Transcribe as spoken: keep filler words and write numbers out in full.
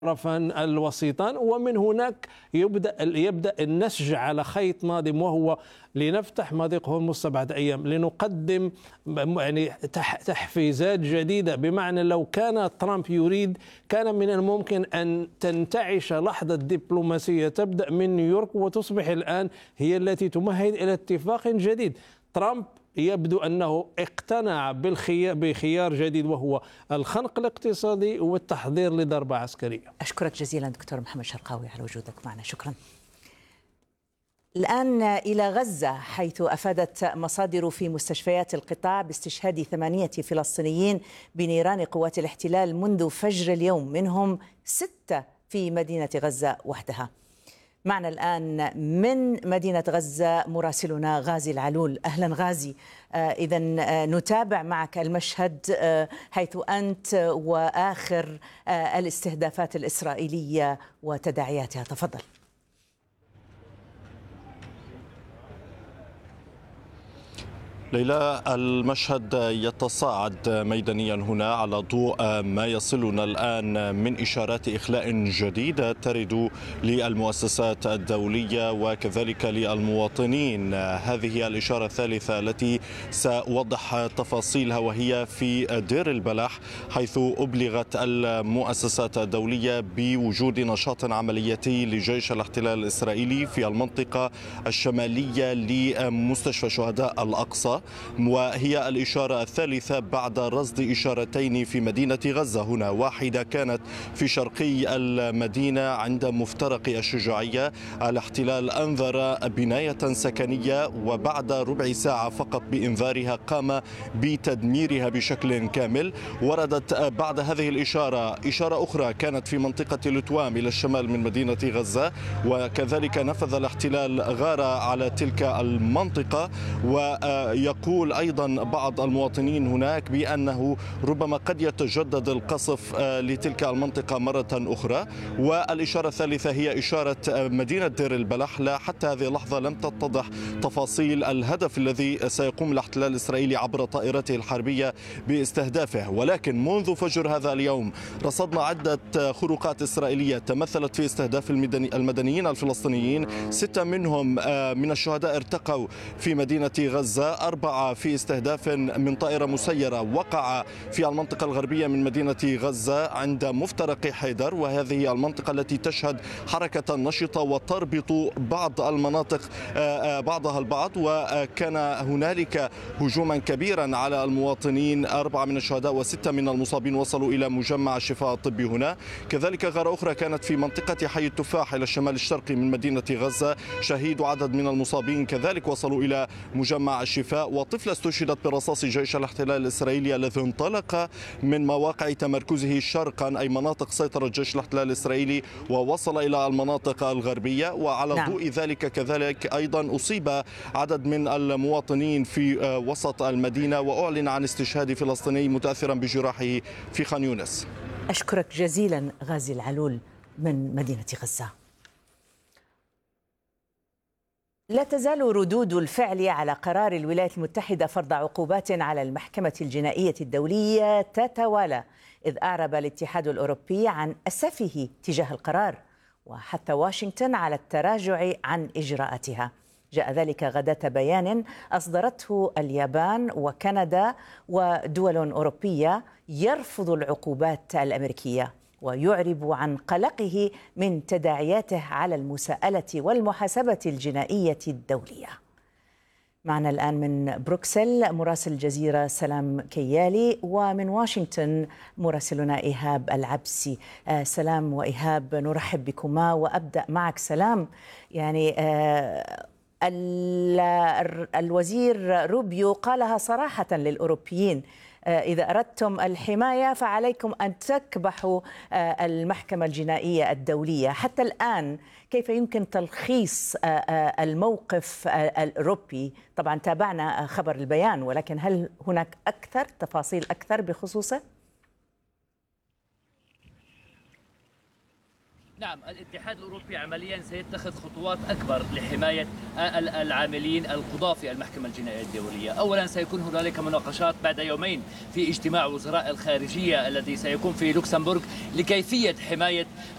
الطرفان الوسيطان، ومن هناك يبدأ يبدأ النسج على خيط ناظم، وهو لنفتح مضيق هرمز سبعة أيام، لنقدم يعني تحفيزات جديدة. بمعنى لو كان ترامب يريد كان من الممكن أن تنتعش لحظة دبلوماسية تبدأ من نيويورك وتصبح الآن هي التي تمهد إلى اتفاق جديد. ترامب يبدو أنه اقتنع بخيار جديد، وهو الخنق الاقتصادي والتحضير لضربة عسكرية. أشكرك جزيلا دكتور محمد شرقاوي على وجودك معنا، شكرا. الآن إلى غزة، حيث أفادت مصادر في مستشفيات القطاع باستشهاد ثمانية فلسطينيين بنيران قوات الاحتلال منذ فجر اليوم، منهم ستة في مدينة غزة وحدها. معنا الآن من مدينة غزة مراسلنا غازي العلول. أهلا غازي. آه إذا آه نتابع معك المشهد آه حيث أنت وآخر آه الاستهدافات الإسرائيلية وتداعياتها، تفضل. ليلى، المشهد يتصاعد ميدانيا هنا على ضوء ما يصلنا الآن من إشارات إخلاء جديدة ترد للمؤسسات الدولية وكذلك للمواطنين. هذه الإشارة الثالثة التي سأوضح تفاصيلها، وهي في دير البلح، حيث أبلغت المؤسسات الدولية بوجود نشاط عملياتي لجيش الاحتلال الإسرائيلي في المنطقة الشمالية لمستشفى شهداء الأقصى، وهي الإشارة الثالثة بعد رصد إشارتين في مدينة غزة هنا. واحدة كانت في شرقي المدينة عند مفترق الشجاعية. الاحتلال أنذر بناية سكنية، وبعد ربع ساعة فقط بإنذارها قام بتدميرها بشكل كامل. وردت بعد هذه الإشارة إشارة أخرى كانت في منطقة لتوام إلى الشمال من مدينة غزة، وكذلك نفذ الاحتلال غارة على تلك المنطقة. ويقول أيضا بعض المواطنين هناك بأنه ربما قد يتجدد القصف لتلك المنطقة مرة أخرى. والإشارة الثالثة هي إشارة مدينة دير البلح. لا حتى هذه اللحظة لم تتضح تفاصيل الهدف الذي سيقوم الاحتلال الإسرائيلي عبر طائرته الحربية باستهدافه، ولكن منذ فجر هذا اليوم رصدنا عدة خروقات إسرائيلية تمثلت في استهداف المدنيين الفلسطينيين. ستة منهم من الشهداء ارتقوا في مدينة غزة، أربعة في استهداف من طائرة مسيرة وقع في المنطقة الغربية من مدينة غزة عند مفترق حيدر، وهذه المنطقة التي تشهد حركة نشطة وتربط بعض المناطق بعضها البعض. وكان هنالك هجوما كبيرا على المواطنين. أربعة من الشهداء وستة من المصابين وصلوا إلى مجمع الشفاء الطبي هنا. كذلك غارة أخرى كانت في منطقة حي التفاح إلى الشمال الشرقي من مدينة غزة. شهيد وعدد من المصابين كذلك وصلوا إلى مجمع الشفاء. وطفلة استشهدت برصاص جيش الاحتلال الإسرائيلي الذي انطلق من مواقع تمركزه شرقا، أي مناطق سيطرة جيش الاحتلال الإسرائيلي، ووصل إلى المناطق الغربية. وعلى نعم. ضوء ذلك كذلك أيضا أصيب عدد من المواطنين في وسط المدينة، وأعلن عن استشهاد فلسطيني متأثرا بجراحه في خان يونس. أشكرك جزيلا غازي العلول من مدينة غزة. لا تزال ردود الفعل على قرار الولايات المتحدة فرض عقوبات على المحكمة الجنائية الدولية تتوالى، إذ أعرب الاتحاد الأوروبي عن أسفه تجاه القرار، وحث واشنطن على التراجع عن إجراءاتها. جاء ذلك غداة بيان أصدرته اليابان وكندا ودول أوروبية يرفض العقوبات الأمريكية، ويعرب عن قلقه من تداعياته على المساءلة والمحاسبة الجنائية الدولية. معنا الآن من بروكسل مراسل الجزيرة سلام كيالي، ومن واشنطن مراسلنا إيهاب العبسي. آه سلام وإيهاب، نرحب بكما، وأبدأ معك سلام. يعني آه الوزير روبيو قالها صراحة للأوروبيين: إذا أردتم الحماية فعليكم أن تكبحوا المحكمة الجنائية الدولية. حتى الآن كيف يمكن تلخيص الموقف الأوروبي؟ طبعا تابعنا خبر البيان، ولكن هل هناك أكثر تفاصيل أكثر بخصوصه؟ نعم، الاتحاد الأوروبي عمليا سيتخذ خطوات أكبر لحماية العاملين القضاة في المحكمة الجنائية الدولية. أولا سيكون هنالك مناقشات بعد يومين في اجتماع وزراء الخارجية الذي سيكون في لوكسمبورغ لكيفية حماية